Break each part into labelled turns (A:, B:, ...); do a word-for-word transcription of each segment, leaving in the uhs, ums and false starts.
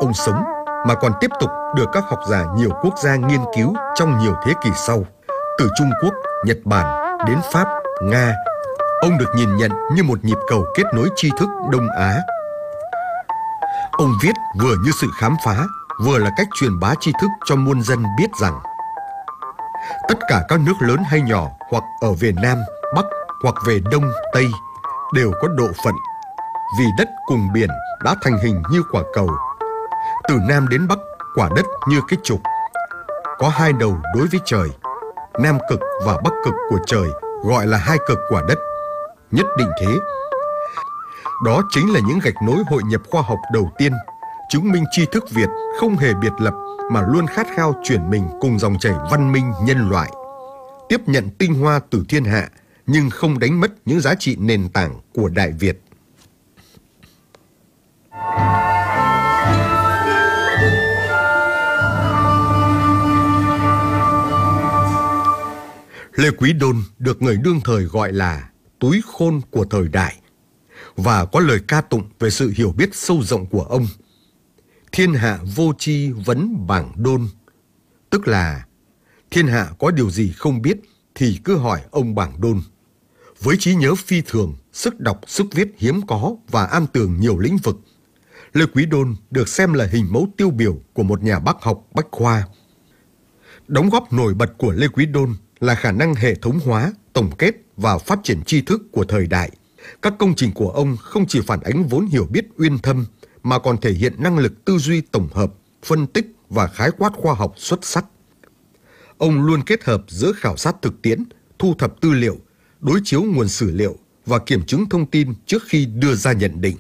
A: ông sống, mà còn tiếp tục được các học giả nhiều quốc gia nghiên cứu trong nhiều thế kỷ sau, từ Trung Quốc, Nhật Bản đến Pháp, Nga. Ông được nhìn nhận như một nhịp cầu kết nối tri thức Đông Á. Ông viết vừa như sự khám phá, vừa là cách truyền bá tri thức cho muôn dân biết rằng tất cả các nước lớn hay nhỏ, hoặc ở về Nam, Bắc, hoặc về Đông, Tây, đều có độ phận, vì đất cùng biển đã thành hình như quả cầu. Từ Nam đến Bắc, quả đất như cái trục, có hai đầu đối với trời. Nam cực và Bắc cực của trời gọi là hai cực quả đất. Nhất định thế. Đó chính là những gạch nối hội nhập khoa học đầu tiên, chứng minh tri thức Việt không hề biệt lập mà luôn khát khao chuyển mình cùng dòng chảy văn minh nhân loại, tiếp nhận tinh hoa từ thiên hạ nhưng không đánh mất những giá trị nền tảng của Đại Việt. Lê Quý Đôn được người đương thời gọi là túi khôn của thời đại, và có lời ca tụng về sự hiểu biết sâu rộng của ông. Thiên hạ vô tri vấn bảng đôn, tức là thiên hạ có điều gì không biết thì cứ hỏi ông Bảng Đôn. Với trí nhớ phi thường, sức đọc, sức viết hiếm có và am tường nhiều lĩnh vực, Lê Quý Đôn được xem là hình mẫu tiêu biểu của một nhà bác học bách khoa. Đóng góp nổi bật của Lê Quý Đôn là khả năng hệ thống hóa, tổng kết và phát triển tri thức của thời đại. Các công trình của ông không chỉ phản ánh vốn hiểu biết uyên thâm, mà còn thể hiện năng lực tư duy tổng hợp, phân tích và khái quát khoa học xuất sắc. Ông luôn kết hợp giữa khảo sát thực tiễn, thu thập tư liệu, đối chiếu nguồn sử liệu và kiểm chứng thông tin trước khi đưa ra nhận định.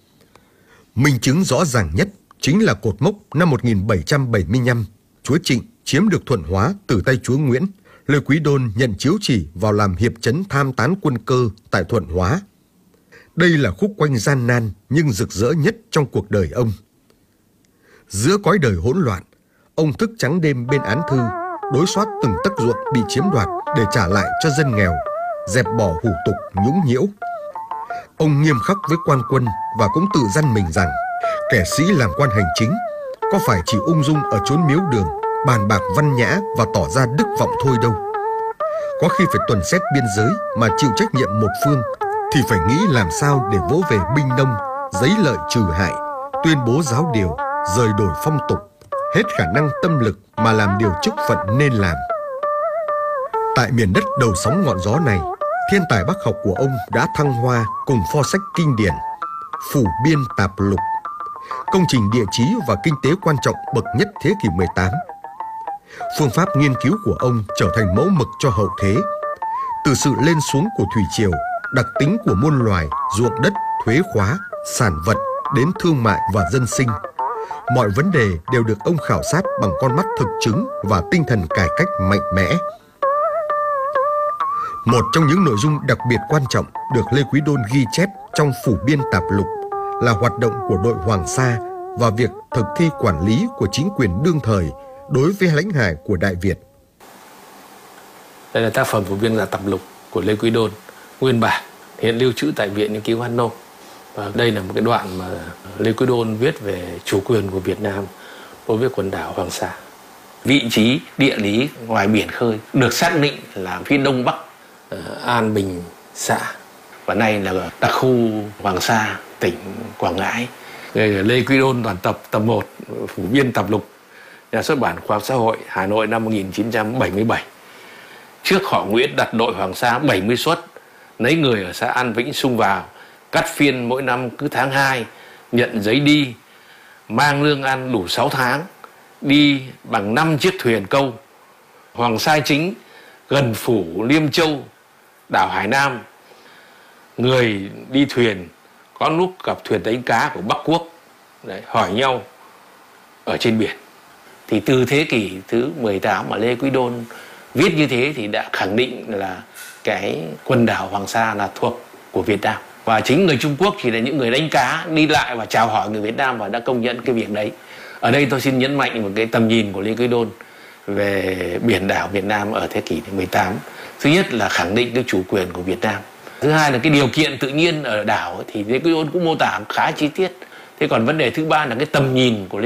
A: Minh chứng rõ ràng nhất chính là cột mốc năm một nghìn bảy trăm bảy mươi lăm, chúa Trịnh chiếm được Thuận Hóa từ tay chúa Nguyễn. Lê Quý Đôn nhận chiếu chỉ vào làm hiệp chấn tham tán quân cơ tại Thuận Hóa. Đây là khúc quanh gian nan nhưng rực rỡ nhất trong cuộc đời ông. Giữa cõi đời hỗn loạn, ông thức trắng đêm bên án thư, đối soát từng tấc ruộng bị chiếm đoạt để trả lại cho dân nghèo, dẹp bỏ hủ tục nhũng nhiễu. Ông nghiêm khắc với quan quân và cũng tự dặn mình rằng kẻ sĩ làm quan hành chính có phải chỉ ung dung ở chốn miếu đường, bàn bạc văn nhã và tỏ ra đức vọng thôi đâu. Có khi phải tuần xét biên giới mà chịu trách nhiệm một phương, thì phải nghĩ làm sao để vỗ về binh nông, giấy lợi trừ hại, tuyên bố giáo điều, rời đổi phong tục, hết khả năng tâm lực mà làm điều chức phận nên làm. Tại miền đất đầu sóng ngọn gió này, thiên tài bác học của ông đã thăng hoa cùng pho sách kinh điển Phủ Biên Tạp Lục, công trình địa chí và kinh tế quan trọng bậc nhất thế kỷ mười tám. Phương pháp nghiên cứu của ông trở thành mẫu mực cho hậu thế. Từ sự lên xuống của thủy triều, đặc tính của muôn loài, ruộng đất, thuế khóa, sản vật đến thương mại và dân sinh, mọi vấn đề đều được ông khảo sát bằng con mắt thực chứng và tinh thần cải cách mạnh mẽ. Một trong những nội dung đặc biệt quan trọng được Lê Quý Đôn ghi chép trong Phủ Biên Tạp Lục là hoạt động của đội Hoàng Sa và việc thực thi quản lý của chính quyền đương thời đối với lãnh hải của Đại Việt.
B: Đây là tác phẩm Phủ Biên Tạp Lục của Lê Quý Đôn, nguyên bản hiện lưu trữ tại Viện Nghiên cứu An Nông. Và đây là một cái đoạn mà Lê Quý Đôn viết về chủ quyền của Việt Nam đối với quần đảo Hoàng Sa. Vị trí địa lý ngoài biển khơi được xác định là phía đông bắc An Bình xã, và nay là đặc khu Hoàng Sa, tỉnh Quảng Ngãi. Đây là Lê Quý Đôn toàn tập tập một, Phủ Biên Tạp Lục, nhà xuất bản Khoa học Xã hội, Hà Nội năm một nghìn chín trăm bảy mươi bảy. Trước họ Nguyễn đặt đội Hoàng Sa bảy mươi suất, lấy người ở xã An Vĩnh xung vào, cắt phiên mỗi năm cứ tháng hai, nhận giấy đi, mang lương ăn đủ sáu tháng, đi bằng năm chiếc thuyền câu. Hoàng Sa chính gần phủ Liêm Châu, đảo Hải Nam. Người đi thuyền có lúc gặp thuyền đánh cá của Bắc Quốc, đấy, hỏi nhau ở trên biển. Thì từ thế kỷ thứ mười tám mà Lê Quý Đôn viết như thế thì đã khẳng định là cái quần đảo Hoàng Sa là thuộc của Việt Nam. Và chính người Trung Quốc chỉ là những người đánh cá đi lại và chào hỏi người Việt Nam và đã công nhận cái việc đấy. Ở đây tôi xin nhấn mạnh một cái tầm nhìn của Lê Quý Đôn về biển đảo Việt Nam ở thế kỷ thứ mười tám. Thứ nhất là khẳng định cái chủ quyền của Việt Nam. Thứ hai là cái điều kiện tự nhiên ở đảo thì Lê Quý Đôn cũng mô tả khá chi tiết. Thế còn vấn đề thứ ba là cái tầm nhìn của Lê